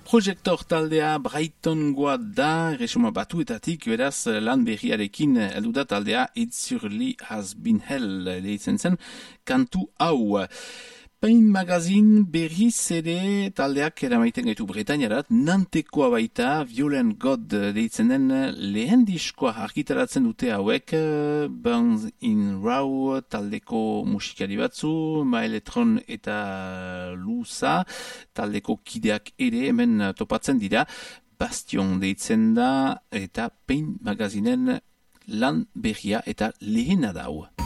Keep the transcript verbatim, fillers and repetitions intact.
Projektor taldea Brightongoa da, Erresuma Batuetatik, beraz lan berriarekin heldu da taldea It's Surely Has Been Hell deitzen zen kantu hau. Pain Magazine berriz ere taldeak eramaiten gaitu Bretainarat, Nantekoa baita, Violent God deitzen den lehen diskoa argitaratzen dute hauek, Burns in Raw taldeko musikari batzu, Maeletron eta Luza taldeko kideak ere hemen topatzen dira, Bastion deitzen da eta Pain Magazinen lan berria eta lehena da hau.